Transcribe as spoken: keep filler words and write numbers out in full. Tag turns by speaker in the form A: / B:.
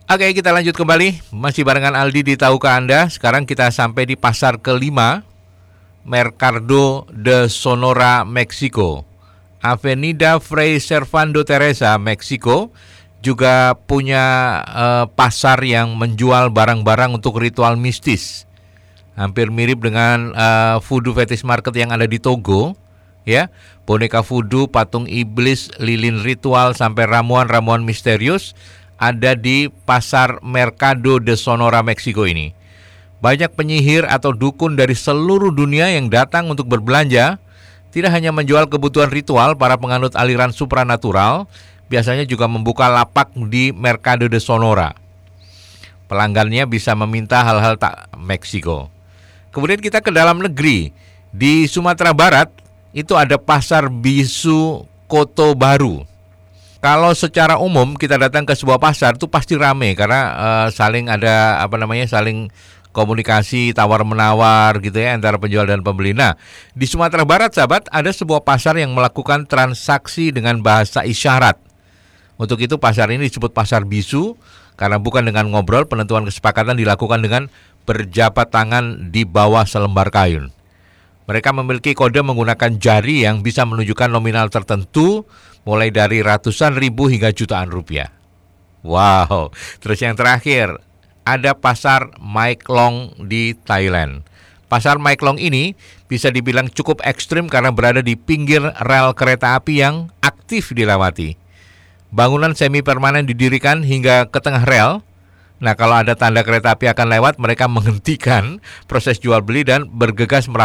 A: Oke, kita lanjut kembali. Masih barengan Aldi di Tahukah Anda. Sekarang kita sampai di pasar kelima, Mercado de Sonora, Meksiko. Avenida Fray Servando Teresa, Meksiko, juga punya uh, pasar yang menjual barang-barang untuk ritual mistis. Hampir mirip dengan uh, Voodoo Fetish Market yang ada di Togo, ya. Boneka voodoo, patung iblis, lilin ritual sampai ramuan-ramuan misterius ada di pasar Mercado de Sonora, Meksiko ini. Banyak penyihir atau dukun dari seluruh dunia yang datang untuk berbelanja. Tidak hanya menjual kebutuhan ritual, para penganut aliran supranatural biasanya juga membuka lapak di Mercado de Sonora. Pelanggannya bisa meminta hal-hal tak Meksiko. Kemudian kita ke dalam negeri. Di Sumatera Barat itu ada pasar bisu Kota Baru. Kalau secara umum kita datang ke sebuah pasar itu pasti rame karena uh, saling ada apa namanya saling komunikasi tawar menawar gitu ya antara penjual dan pembeli. Nah, di Sumatera Barat sahabat ada sebuah pasar yang melakukan transaksi dengan bahasa isyarat. Untuk itu pasar ini disebut pasar bisu karena bukan dengan ngobrol, penentuan kesepakatan dilakukan dengan berjabat tangan di bawah selembar kain. Mereka memiliki kode menggunakan jari yang bisa menunjukkan nominal tertentu mulai dari ratusan ribu hingga jutaan rupiah. Wow, terus yang terakhir ada pasar Mae Klong di Thailand. Pasar Mae Klong ini bisa dibilang cukup ekstrim karena berada di pinggir rel kereta api yang aktif dilewati. Bangunan semi permanen didirikan hingga ke tengah rel. Nah, kalau ada tanda kereta api akan lewat, mereka menghentikan proses jual beli dan bergegas merapat